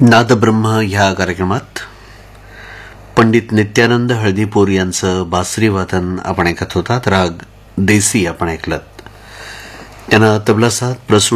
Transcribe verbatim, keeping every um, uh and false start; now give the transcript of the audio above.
नादब्रह्म ह्या कार्यक्रमात पंडित नित्यानंद हळदीपूर यांचं बासरी वादन आपण ऐकत होतात. राग देसी आपण ऐकलत. त्यांना तबला साथ प्रसून